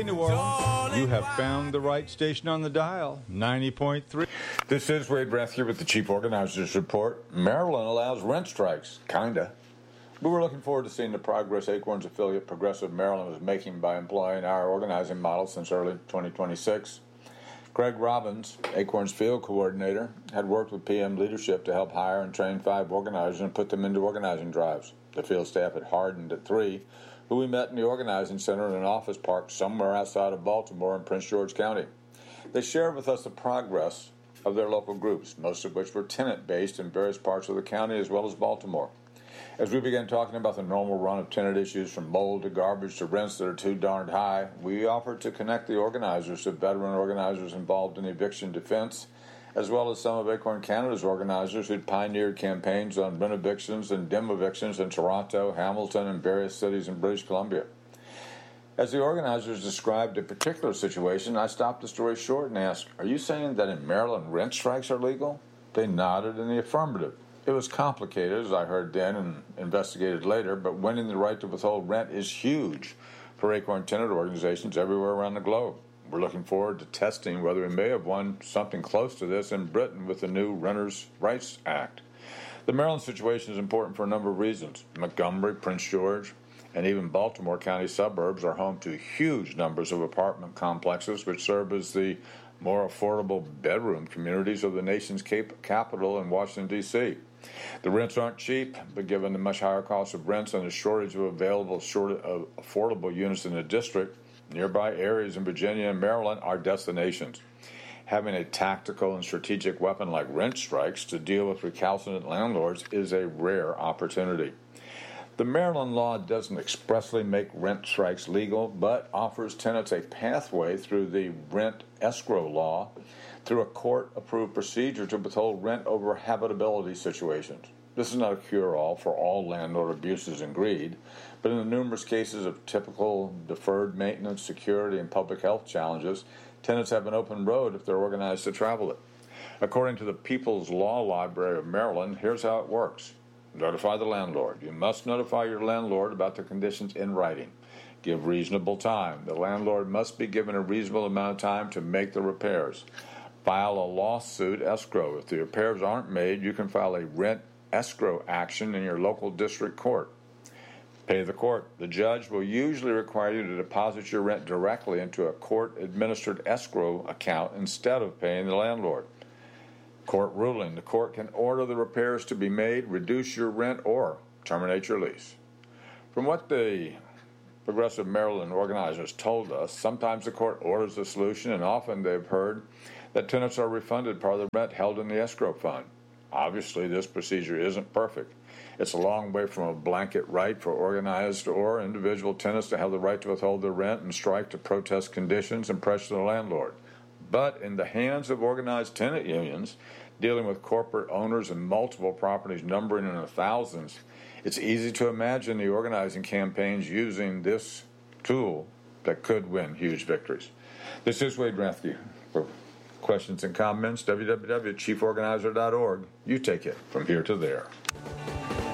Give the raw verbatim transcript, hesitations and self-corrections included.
New Orleans, you have found the right station on the dial, ninety point three. This is Wade Rathke with the Chief Organizers Report. Maryland allows rent strikes, kinda. But we're looking forward to seeing the progress Acorn's affiliate Progressive Maryland is making by employing our organizing model since early twenty twenty-six. Greg Robbins, Acorn's field coordinator, had worked with P M leadership to help hire and train five organizers and put them into organizing drives. The field staff had hardened at three, who we met in the organizing center in an office park somewhere outside of Baltimore in Prince George County. They shared with us the progress of their local groups, most of which were tenant-based in various parts of the county as well as Baltimore. As we began talking about the normal run of tenant issues from mold to garbage to rents that are too darned high, we offered to connect the organizers to veteran organizers involved in eviction defense, as well as some of Acorn Canada's organizers who'd pioneered campaigns on rent evictions and dim evictions in Toronto, Hamilton, and various cities in British Columbia. As the organizers described a particular situation, I stopped the story short and asked, "Are you saying that in Maryland rent strikes are legal?" They nodded in the affirmative. It was complicated, as I heard then and investigated later, but winning the right to withhold rent is huge for Acorn tenant organizations everywhere around the globe. We're looking forward to testing whether we may have won something close to this in Britain with the new Renters' Rights Act. The Maryland situation is important for a number of reasons. Montgomery, Prince George, and even Baltimore County suburbs are home to huge numbers of apartment complexes which serve as the more affordable bedroom communities of the nation's cap- capital in Washington, D C The rents aren't cheap, but given the much higher cost of rents and the shortage of available short of affordable units in the district, nearby areas in Virginia and Maryland are destinations. Having a tactical and strategic weapon like rent strikes to deal with recalcitrant landlords is a rare opportunity. The Maryland law doesn't expressly make rent strikes legal, but offers tenants a pathway through the rent escrow law through a court-approved procedure to withhold rent over habitability situations. This is not a cure-all for all landlord abuses and greed, but in the numerous cases of typical deferred maintenance, security, and public health challenges, tenants have an open road if they're organized to travel it. According to the People's Law Library of Maryland, here's how it works. Notify the landlord. You must notify your landlord about the conditions in writing. Give reasonable time. The landlord must be given a reasonable amount of time to make the repairs. File a lawsuit escrow. If the repairs aren't made, you can file a rent escrow action in your local district court. Pay the court. The judge will usually require you to deposit your rent directly into a court-administered escrow account instead of paying the landlord. Court ruling. The court can order the repairs to be made, reduce your rent, or terminate your lease. From what the Progressive Maryland organizers told us, sometimes the court orders a solution, and often they've heard that tenants are refunded part of the rent held in the escrow fund. Obviously, this procedure isn't perfect. It's a long way from a blanket right for organized or individual tenants to have the right to withhold their rent and strike to protest conditions and pressure the landlord. But in the hands of organized tenant unions, dealing with corporate owners and multiple properties numbering in the thousands, it's easy to imagine the organizing campaigns using this tool that could win huge victories. This is Wade Rathke. For questions and comments, w w w dot chief organizer dot org. You take it from here to there.